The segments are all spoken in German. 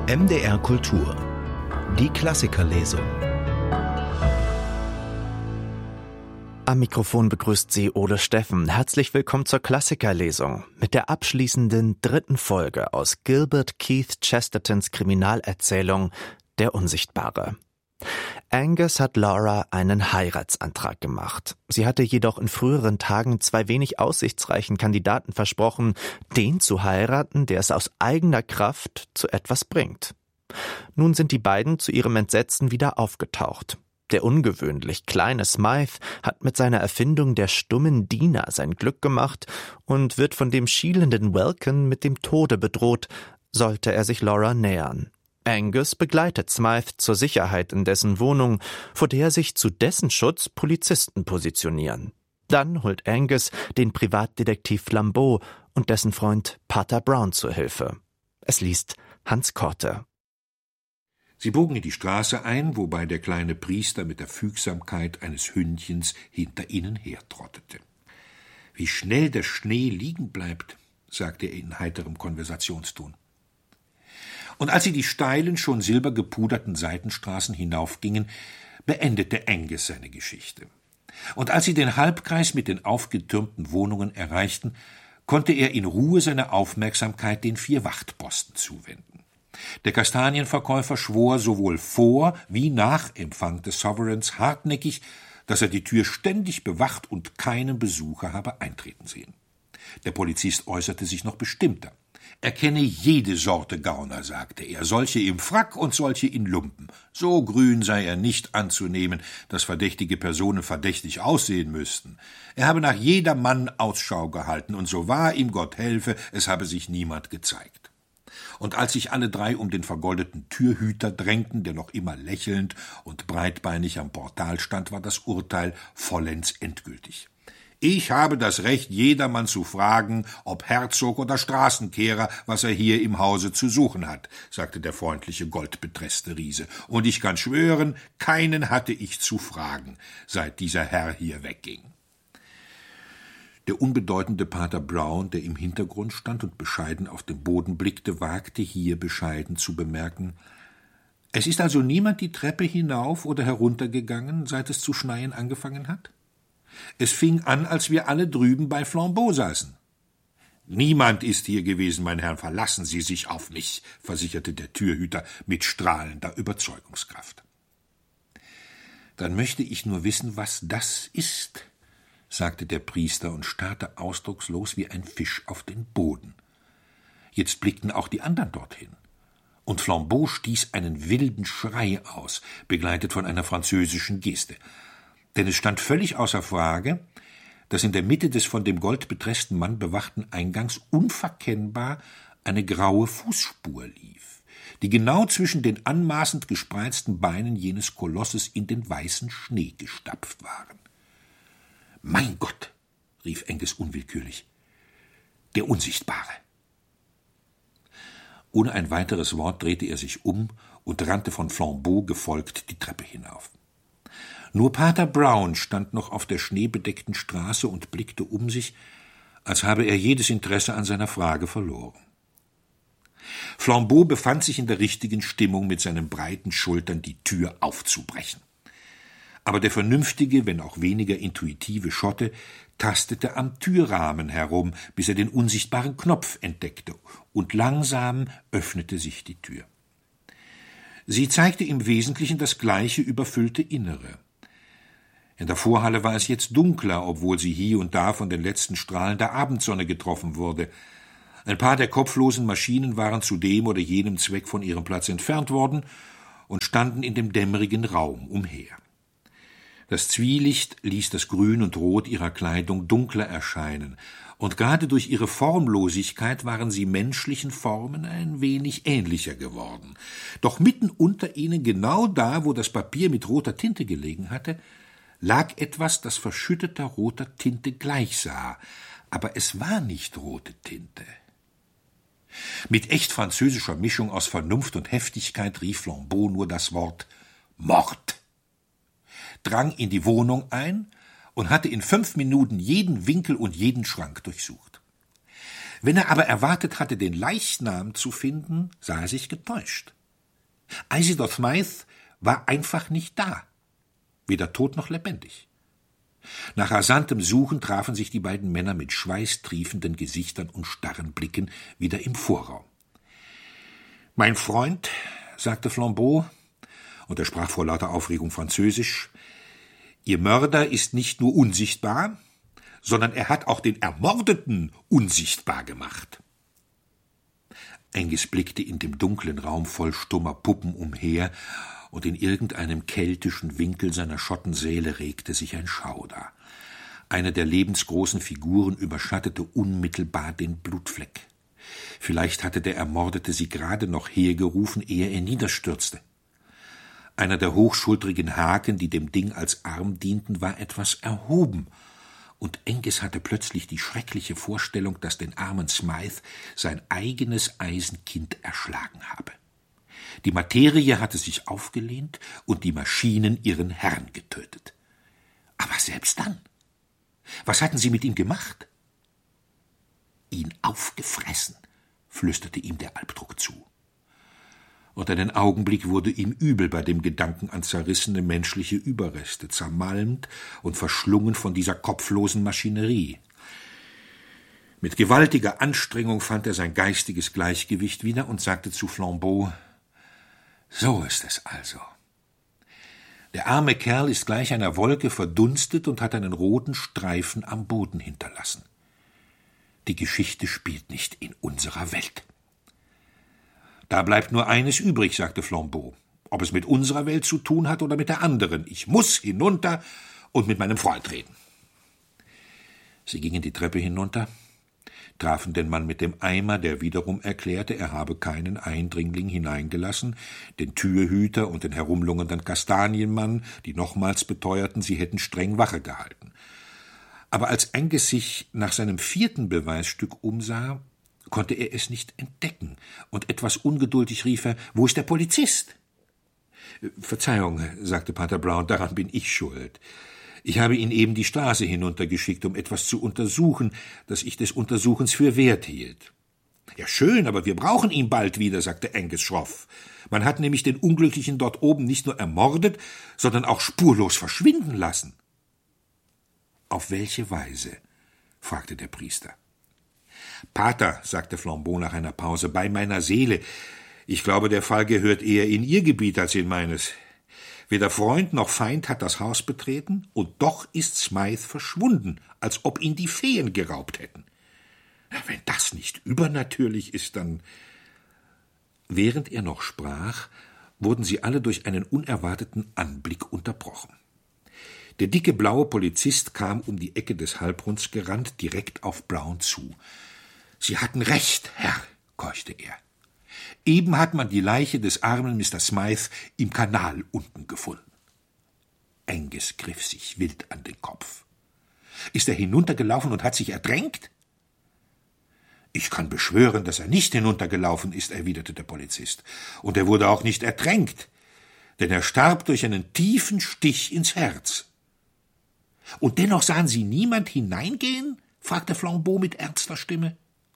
MDR Kultur. Die Klassikerlesung. Am Mikrofon begrüßt Sie Ole Steffen. Herzlich willkommen zur Klassikerlesung mit der abschließenden 3. Folge aus Gilbert Keith Chestertons Kriminalerzählung Der Unsichtbare. Angus hat Laura einen Heiratsantrag gemacht. Sie hatte jedoch in früheren Tagen 2 wenig aussichtsreichen Kandidaten versprochen, den zu heiraten, der es aus eigener Kraft zu etwas bringt. Nun sind die beiden zu ihrem Entsetzen wieder aufgetaucht. Der ungewöhnlich kleine Smythe hat mit seiner Erfindung der stummen Diener sein Glück gemacht und wird von dem schielenden Welkin mit dem Tode bedroht, sollte er sich Laura nähern. Angus begleitet Smythe zur Sicherheit in dessen Wohnung, vor der sich zu dessen Schutz Polizisten positionieren. Dann holt Angus den Privatdetektiv Flambeau und dessen Freund Pater Brown zur Hilfe. Es liest Hans Korte. Sie bogen in die Straße ein, wobei der kleine Priester mit der Fügsamkeit eines Hündchens hinter ihnen hertrottete. »Wie schnell der Schnee liegen bleibt«, sagte er in heiterem Konversationston. Und als sie die steilen, schon silbergepuderten Seitenstraßen hinaufgingen, beendete Angus seine Geschichte. Und als sie den Halbkreis mit den aufgetürmten Wohnungen erreichten, konnte er in Ruhe seine Aufmerksamkeit den 4 Wachtposten zuwenden. Der Kastanienverkäufer schwor sowohl vor wie nach Empfang des Sovereigns hartnäckig, dass er die Tür ständig bewacht und keinen Besucher habe eintreten sehen. Der Polizist äußerte sich noch bestimmter. Er kenne jede Sorte Gauner, sagte er, solche im Frack und solche in Lumpen. So grün sei er nicht anzunehmen, dass verdächtige Personen verdächtig aussehen müssten. Er habe nach jedermann Ausschau gehalten, und so wahr ihm Gott helfe, es habe sich niemand gezeigt. Und als sich alle 3 um den vergoldeten Türhüter drängten, der noch immer lächelnd und breitbeinig am Portal stand, war das Urteil vollends endgültig. »Ich habe das Recht, jedermann zu fragen, ob Herzog oder Straßenkehrer, was er hier im Hause zu suchen hat«, sagte der freundliche, goldbetreßte Riese. »Und ich kann schwören, keinen hatte ich zu fragen, seit dieser Herr hier wegging.« Der unbedeutende Pater Brown, der im Hintergrund stand und bescheiden auf den Boden blickte, wagte hier bescheiden zu bemerken: »Es ist also niemand die Treppe hinauf oder heruntergegangen, seit es zu schneien angefangen hat? Es fing an, als wir alle drüben bei Flambeau saßen.« »Niemand ist hier gewesen, mein Herr, verlassen Sie sich auf mich«, versicherte der Türhüter mit strahlender Überzeugungskraft. »Dann möchte ich nur wissen, was das ist«, sagte der Priester und starrte ausdruckslos wie ein Fisch auf den Boden. Jetzt blickten auch die anderen dorthin. Und Flambeau stieß einen wilden Schrei aus, begleitet von einer französischen Geste. Denn es stand völlig außer Frage, dass in der Mitte des von dem goldbetreßten Mann bewachten Eingangs unverkennbar eine graue Fußspur lief, die genau zwischen den anmaßend gespreizten Beinen jenes Kolosses in den weißen Schnee gestapft waren. »Mein Gott«, rief Angus unwillkürlich, »der Unsichtbare!« Ohne ein weiteres Wort drehte er sich um und rannte von Flambeau gefolgt die Treppe hinauf. Nur Pater Brown stand noch auf der schneebedeckten Straße und blickte um sich, als habe er jedes Interesse an seiner Frage verloren. Flambeau befand sich in der richtigen Stimmung, mit seinen breiten Schultern die Tür aufzubrechen. Aber der vernünftige, wenn auch weniger intuitive Schotte tastete am Türrahmen herum, bis er den unsichtbaren Knopf entdeckte, und langsam öffnete sich die Tür. Sie zeigte im Wesentlichen das gleiche überfüllte Innere. In der Vorhalle war es jetzt dunkler, obwohl sie hier und da von den letzten Strahlen der Abendsonne getroffen wurde. Ein paar der kopflosen Maschinen waren zu dem oder jenem Zweck von ihrem Platz entfernt worden und standen in dem dämmerigen Raum umher. Das Zwielicht ließ das Grün und Rot ihrer Kleidung dunkler erscheinen, und gerade durch ihre Formlosigkeit waren sie menschlichen Formen ein wenig ähnlicher geworden. Doch mitten unter ihnen, genau da, wo das Papier mit roter Tinte gelegen hatte, lag etwas, das verschütteter roter Tinte gleichsah, aber es war nicht rote Tinte. Mit echt französischer Mischung aus Vernunft und Heftigkeit rief Flambeau nur das Wort »Mord«, drang in die Wohnung ein und hatte in 5 Minuten jeden Winkel und jeden Schrank durchsucht. Wenn er aber erwartet hatte, den Leichnam zu finden, sah er sich getäuscht. Isidore Smythe war einfach nicht da, weder tot noch lebendig. Nach rasantem Suchen trafen sich die beiden Männer mit schweißtriefenden Gesichtern und starren Blicken wieder im Vorraum. »Mein Freund«, sagte Flambeau, und er sprach vor lauter Aufregung Französisch, »Ihr Mörder ist nicht nur unsichtbar, sondern er hat auch den Ermordeten unsichtbar gemacht.« Angus blickte in dem dunklen Raum voll stummer Puppen umher, und in irgendeinem keltischen Winkel seiner Schottensäle regte sich ein Schauder. Eine der lebensgroßen Figuren überschattete unmittelbar den Blutfleck. Vielleicht hatte der Ermordete sie gerade noch hergerufen, ehe er niederstürzte. Einer der hochschultrigen Haken, die dem Ding als Arm dienten, war etwas erhoben, und Angus hatte plötzlich die schreckliche Vorstellung, dass den armen Smythe sein eigenes Eisenkind erschlagen habe. Die Materie hatte sich aufgelehnt und die Maschinen ihren Herrn getötet. Aber selbst dann, was hatten sie mit ihm gemacht? »Ihn aufgefressen«, flüsterte ihm der Albdruck zu. Und einen Augenblick wurde ihm übel bei dem Gedanken an zerrissene menschliche Überreste, zermalmt und verschlungen von dieser kopflosen Maschinerie. Mit gewaltiger Anstrengung fand er sein geistiges Gleichgewicht wieder und sagte zu Flambeau, »So ist es also. Der arme Kerl ist gleich einer Wolke verdunstet und hat einen roten Streifen am Boden hinterlassen. Die Geschichte spielt nicht in unserer Welt.« »Da bleibt nur eines übrig«, sagte Flambeau, »ob es mit unserer Welt zu tun hat oder mit der anderen. Ich muss hinunter und mit meinem Freund reden.« Sie gingen die Treppe hinunter, trafen den Mann mit dem Eimer, der wiederum erklärte, er habe keinen Eindringling hineingelassen, den Türhüter und den herumlungernden Kastanienmann, die nochmals beteuerten, sie hätten streng Wache gehalten. Aber als Angus sich nach seinem 4. Beweisstück umsah, konnte er es nicht entdecken, und etwas ungeduldig rief er, »Wo ist der Polizist?« »Verzeihung«, sagte Pater Brown, »daran bin ich schuld. Ich habe ihn eben die Straße hinuntergeschickt, um etwas zu untersuchen, das ich des Untersuchens für wert hielt.« »Ja, schön, aber wir brauchen ihn bald wieder«, sagte Angus schroff. »Man hat nämlich den Unglücklichen dort oben nicht nur ermordet, sondern auch spurlos verschwinden lassen.« »Auf welche Weise?« fragte der Priester. »Pater«, sagte Flambeau nach einer Pause, »bei meiner Seele. Ich glaube, der Fall gehört eher in Ihr Gebiet als in meines. Weder Freund noch Feind hat das Haus betreten, und doch ist Smythe verschwunden, als ob ihn die Feen geraubt hätten. Wenn das nicht übernatürlich ist, dann...« Während er noch sprach, wurden sie alle durch einen unerwarteten Anblick unterbrochen. Der dicke blaue Polizist kam um die Ecke des Halbrunds gerannt, direkt auf Brown zu. »Sie hatten recht, Herr«, keuchte er. »Eben hat man die Leiche des armen Mr. Smythe im Kanal unten gefunden.« Angus griff sich wild an den Kopf. »Ist er hinuntergelaufen und hat sich ertränkt?« »Ich kann beschwören, dass er nicht hinuntergelaufen ist«, erwiderte der Polizist. »Und er wurde auch nicht ertränkt, denn er starb durch einen tiefen Stich ins Herz.« »Und dennoch sahen Sie niemand hineingehen?« fragte Flambeau mit ernster Stimme.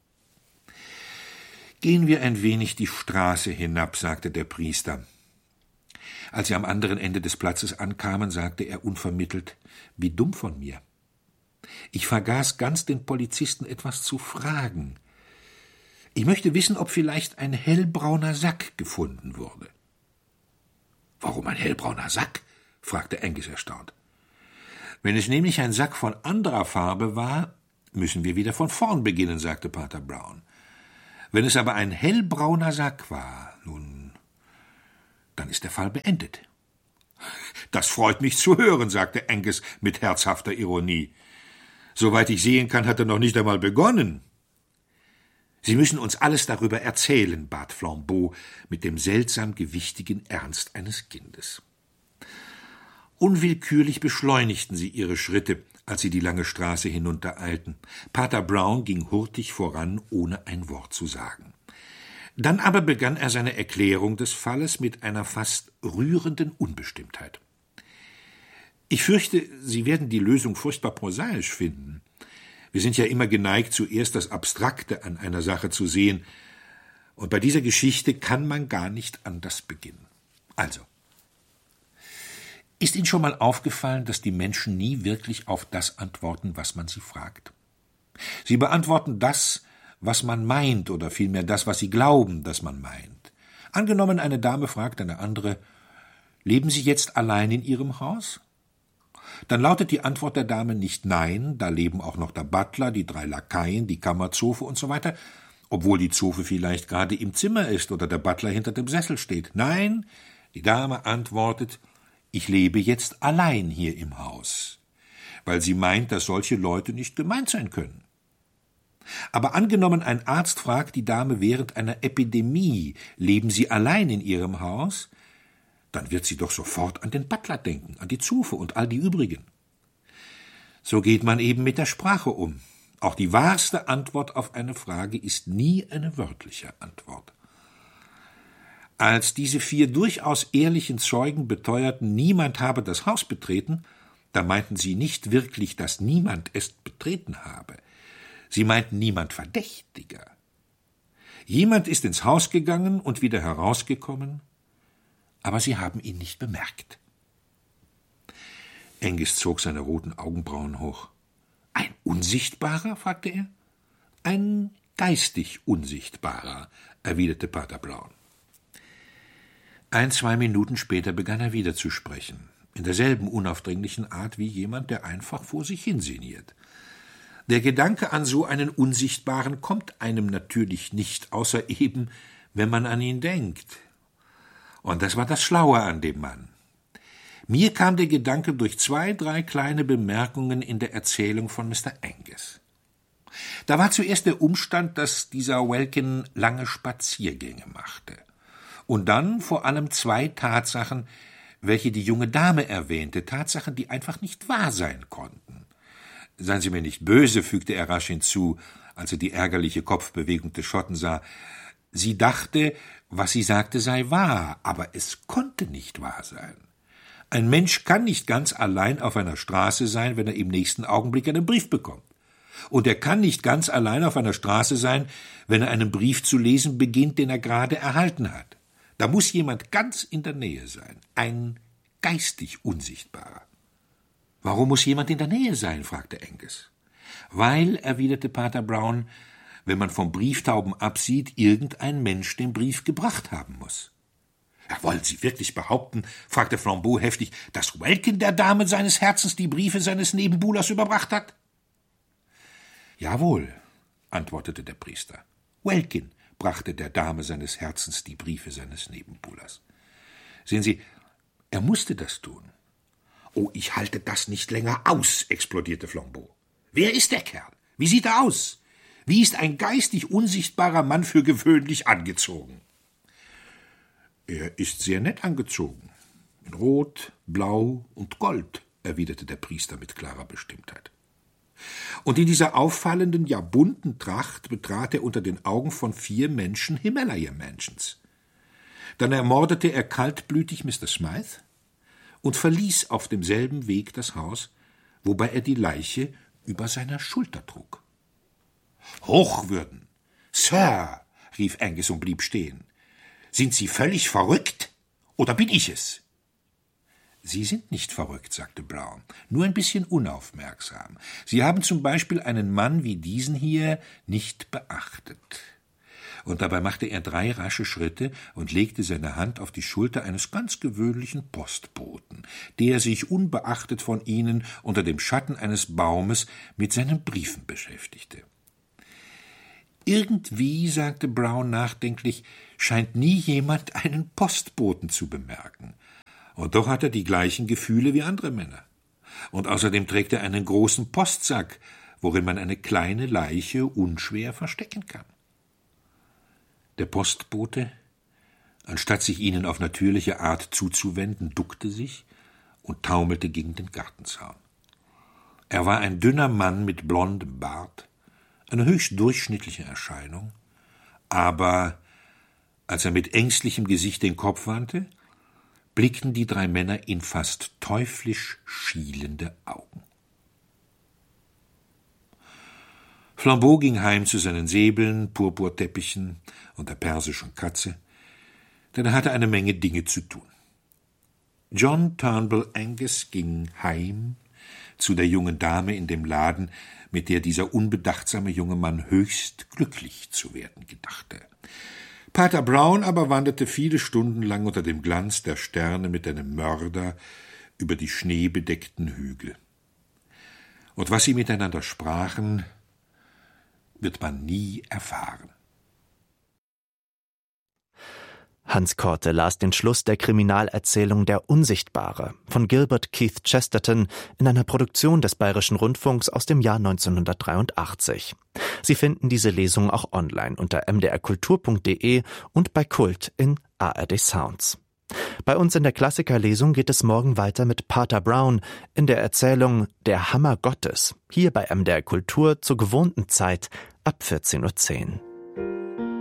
»Gehen wir ein wenig die Straße hinab«, sagte der Priester. Als sie am anderen Ende des Platzes ankamen, sagte er unvermittelt, »Wie dumm von mir. Ich vergaß ganz, den Polizisten etwas zu fragen. Ich möchte wissen, ob vielleicht ein hellbrauner Sack gefunden wurde.« »Warum ein hellbrauner Sack?« fragte Angus erstaunt. »Wenn es nämlich ein Sack von anderer Farbe war, müssen wir wieder von vorn beginnen«, sagte Pater Brown. »Wenn es aber ein hellbrauner Sack war, nun, dann ist der Fall beendet.« »Das freut mich zu hören«, sagte Angus mit herzhafter Ironie. »Soweit ich sehen kann, hat er noch nicht einmal begonnen.« »Sie müssen uns alles darüber erzählen«, bat Flambeau mit dem seltsam gewichtigen Ernst eines Kindes. Unwillkürlich beschleunigten sie ihre Schritte, als sie die lange Straße hinuntereilten. Pater Brown ging hurtig voran, ohne ein Wort zu sagen. Dann aber begann er seine Erklärung des Falles mit einer fast rührenden Unbestimmtheit. »Ich fürchte, Sie werden die Lösung furchtbar prosaisch finden. Wir sind ja immer geneigt, zuerst das Abstrakte an einer Sache zu sehen. Und bei dieser Geschichte kann man gar nicht anders beginnen. Also, ist Ihnen schon mal aufgefallen, dass die Menschen nie wirklich auf das antworten, was man sie fragt? Sie beantworten das, was man meint, oder vielmehr das, was sie glauben, dass man meint. Angenommen, eine Dame fragt eine andere: Leben Sie jetzt allein in Ihrem Haus? Dann lautet die Antwort der Dame nicht nein, da leben auch noch der Butler, die 3 Lakaien, die Kammerzofe und so weiter, obwohl die Zofe vielleicht gerade im Zimmer ist oder der Butler hinter dem Sessel steht. Nein, die Dame antwortet: Ich lebe jetzt allein hier im Haus, weil sie meint, dass solche Leute nicht gemeint sein können. Aber angenommen, ein Arzt fragt die Dame während einer Epidemie: Leben Sie allein in Ihrem Haus? Dann wird sie doch sofort an den Butler denken, an die Zofe und all die übrigen. So geht man eben mit der Sprache um. Auch die wahrste Antwort auf eine Frage ist nie eine wörtliche Antwort. Als diese 4 durchaus ehrlichen Zeugen beteuerten, niemand habe das Haus betreten, da meinten sie nicht wirklich, dass niemand es betreten habe. Sie meinten niemand Verdächtiger. Jemand ist ins Haus gegangen und wieder herausgekommen, aber sie haben ihn nicht bemerkt. Angus zog seine roten Augenbrauen hoch. »Ein Unsichtbarer?« fragte er. »Ein geistig Unsichtbarer«, erwiderte Pater Brown. 1-2 Minuten später begann er wieder zu sprechen, in derselben unaufdringlichen Art wie jemand, der einfach vor sich hin sinniert. Der Gedanke an so einen Unsichtbaren kommt einem natürlich nicht, außer eben, wenn man an ihn denkt. Und das war das Schlaue an dem Mann. Mir kam der Gedanke durch 2-3 kleine Bemerkungen in der Erzählung von Mr. Angus. Da war zuerst der Umstand, dass dieser Welkin lange Spaziergänge machte. Und dann vor allem 2 Tatsachen, welche die junge Dame erwähnte, Tatsachen, die einfach nicht wahr sein konnten. Seien Sie mir nicht böse, fügte er rasch hinzu, als er die ärgerliche Kopfbewegung des Schotten sah. Sie dachte, was sie sagte, sei wahr, aber es konnte nicht wahr sein. Ein Mensch kann nicht ganz allein auf einer Straße sein, wenn er im nächsten Augenblick einen Brief bekommt. Und er kann nicht ganz allein auf einer Straße sein, wenn er einen Brief zu lesen beginnt, den er gerade erhalten hat. Da muss jemand ganz in der Nähe sein, ein geistig Unsichtbarer. »Warum muss jemand in der Nähe sein?« fragte Angus. »Weil«, erwiderte Pater Brown, »wenn man vom Brieftauben absieht, irgendein Mensch den Brief gebracht haben muss.« »Ja, wollen Sie wirklich behaupten«, fragte Flambeau heftig, »dass Welkin der Dame seines Herzens die Briefe seines Nebenbuhlers überbracht hat?« »Jawohl«, antwortete der Priester. »Welkin brachte der Dame seines Herzens die Briefe seines Nebenbuhlers. Sehen Sie, er musste das tun.« »Oh, ich halte das nicht länger aus«, explodierte Flambeau. »Wer ist der Kerl? Wie sieht er aus? Wie ist ein geistig unsichtbarer Mann für gewöhnlich angezogen?« »Er ist sehr nett angezogen. In Rot, Blau und Gold«, erwiderte der Priester mit klarer Bestimmtheit. Und in dieser auffallenden, ja bunten Tracht betrat er unter den Augen von 4 Menschen Himalaya-Mansions. Dann ermordete er kaltblütig Mr. Smythe und verließ auf demselben Weg das Haus, wobei er die Leiche über seiner Schulter trug. »Hochwürden! Sir«, rief Angus und blieb stehen, »sind Sie völlig verrückt, oder bin ich es?« »Sie sind nicht verrückt«, sagte Brown, »nur ein bisschen unaufmerksam. Sie haben zum Beispiel einen Mann wie diesen hier nicht beachtet.« Und dabei machte er 3 rasche Schritte und legte seine Hand auf die Schulter eines ganz gewöhnlichen Postboten, der sich unbeachtet von ihnen unter dem Schatten eines Baumes mit seinen Briefen beschäftigte. »Irgendwie«, sagte Brown nachdenklich, »scheint nie jemand einen Postboten zu bemerken. Und doch hat er die gleichen Gefühle wie andere Männer. Und außerdem trägt er einen großen Postsack, worin man eine kleine Leiche unschwer verstecken kann.« Der Postbote, anstatt sich ihnen auf natürliche Art zuzuwenden, duckte sich und taumelte gegen den Gartenzaun. Er war ein dünner Mann mit blondem Bart, eine höchst durchschnittliche Erscheinung, aber als er mit ängstlichem Gesicht den Kopf wandte, blickten die 3 Männer in fast teuflisch schielende Augen. Flambeau ging heim zu seinen Säbeln, Purpurteppichen und der persischen Katze, denn er hatte eine Menge Dinge zu tun. John Turnbull Angus ging heim zu der jungen Dame in dem Laden, mit der dieser unbedachtsame junge Mann höchst glücklich zu werden gedachte. Pater Brown aber wanderte viele Stunden lang unter dem Glanz der Sterne mit einem Mörder über die schneebedeckten Hügel. Und was sie miteinander sprachen, wird man nie erfahren. Hans Korte las den Schluss der Kriminalerzählung Der Unsichtbare von Gilbert Keith Chesterton in einer Produktion des Bayerischen Rundfunks aus dem Jahr 1983. Sie finden diese Lesung auch online unter mdrkultur.de und bei Kult in ARD Sounds. Bei uns in der Klassikerlesung geht es morgen weiter mit Pater Brown in der Erzählung Der Hammer Gottes, hier bei MDR Kultur zur gewohnten Zeit ab 14:10 Uhr.